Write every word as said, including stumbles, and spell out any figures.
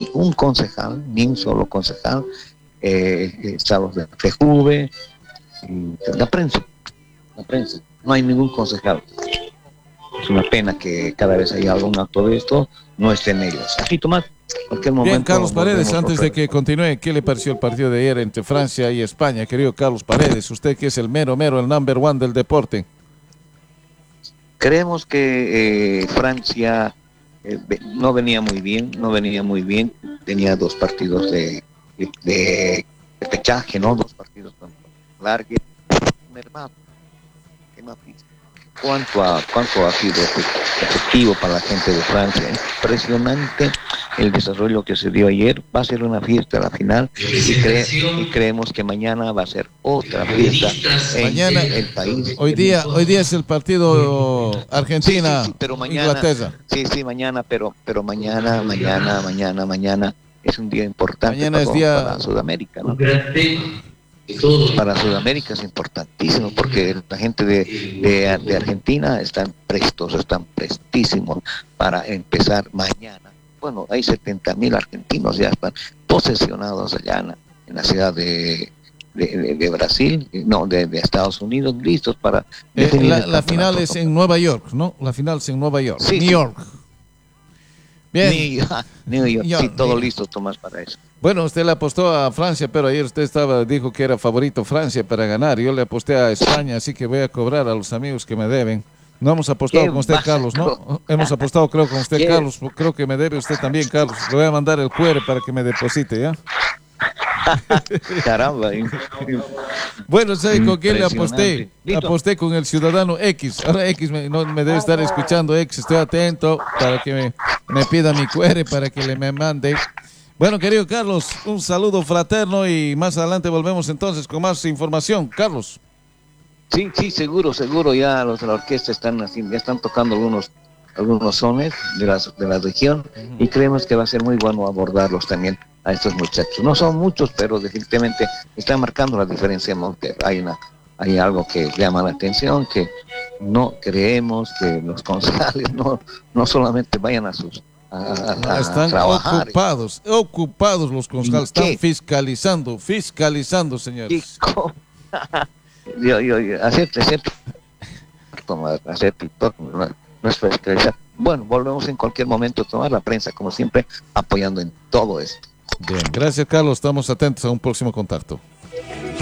un concejal, ni un solo concejal. Eh, está los de F J V, la prensa, la prensa, no hay ningún concejal. Es una pena que cada vez haya algún acto de esto, no estén ellos. Aquí, Tomás, en cualquier momento. Bien, Carlos Paredes, antes de que continúe, ¿qué le pareció el partido de ayer entre Francia y España? Querido Carlos Paredes, usted que es el mero, mero, el number one del deporte. Creemos que eh, Francia eh, no venía muy bien, no venía muy bien, tenía dos partidos de, de, de, de pechaje, ¿no? Dos partidos tan largos, mermado, ¿Cuánto ha, cuánto ha sido efectivo para la gente de Francia? Impresionante el desarrollo que se dio ayer. Va a ser una fiesta a la final y, cre y creemos que mañana va a ser otra fiesta en mañana, el país. Hoy día, hoy día es el partido Argentina, sí, sí, sí, pero mañana, Inglaterra. Sí, sí, mañana, pero, pero mañana, mañana, mañana, mañana es un día importante mañana para, es día... para Sudamérica, ¿no? Para Sudamérica es importantísimo porque la gente de, de, de Argentina están prestos, están prestísimos para empezar mañana. Bueno, hay setenta mil argentinos ya están posesionados allá en, en la ciudad de, de, de, de Brasil, no, de, de Estados Unidos, listos para... Eh, la la final es en Nueva York, ¿no? La final es en Nueva York, sí, New sí. York. Bien. New York, New York, York, sí, todo York. listo, Tomás, para eso. Bueno, usted le apostó a Francia, pero ayer usted estaba dijo que era favorito Francia para ganar. Yo le aposté a España, así que voy a cobrar a los amigos que me deben. No hemos apostado con usted, Carlos, ¿no? Hemos apostado, creo, con usted, Carlos. Creo que me debe usted también, Carlos. Le voy a mandar el Q R para que me deposite, ¿ya? Caramba. Bueno, ¿sabe con quién le aposté? Aposté con el Ciudadano X. Ahora X me, no, me debe estar escuchando, X. Estoy atento para que me, me pida mi Q R para que le me mande. Bueno, querido Carlos, un saludo fraterno y más adelante volvemos entonces con más información. Carlos. Sí, sí, seguro, seguro. Ya los de la orquesta están así, ya están tocando algunos algunos sones de la, de la región uh-huh. y creemos que va a ser muy bueno abordarlos también a estos muchachos. No son muchos, pero definitivamente están marcando la diferencia en Montero. Hay una, hay algo que llama la atención, que no creemos que los concejales no, no solamente vayan a sus A, a, están a ocupados, ocupados los concejales, están fiscalizando, fiscalizando, señores. yo, yo, yo, acepte, acepte, acepte, no, no es fiscalizar. Bueno, volvemos en cualquier momento a tomar la prensa, como siempre, apoyando en todo esto. Bien, gracias, Carlos, estamos atentos a un próximo contacto.